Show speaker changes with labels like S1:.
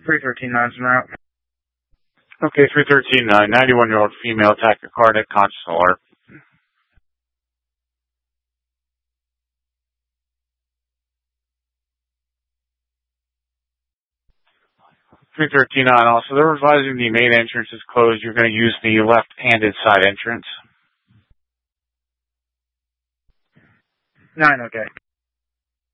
S1: 313.9's en route.
S2: Okay, 313.9, 91-year-old female tachycardic, conscious alert. 313.9, also, they're advising the main entrance is closed. You're going to use the left-handed side entrance.
S1: 9, okay.